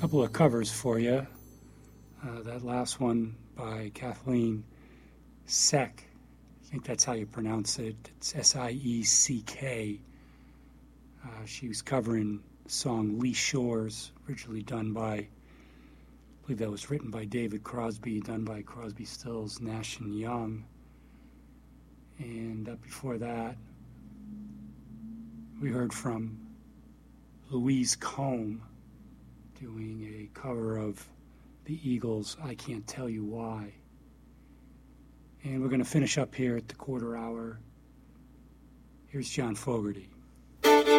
Couple of covers for you. That last one by Kathleen Seck. I think that's how you pronounce it. It's Sieck. She was covering the song Lee Shores, originally done by, I believe that was written by David Crosby, done by Crosby, Stills, Nash and Young. And before that, we heard from Louise Combe doing a cover of the Eagles' I Can't Tell You Why. And we're going to finish up here at the quarter hour. Here's John Fogerty.